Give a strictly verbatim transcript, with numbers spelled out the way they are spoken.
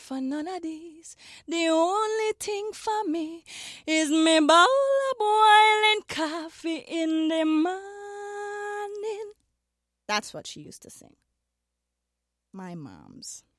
for none of these. The only thing for me is me bowl of boiling coffee in the morning. That's what she used to sing. My mom's.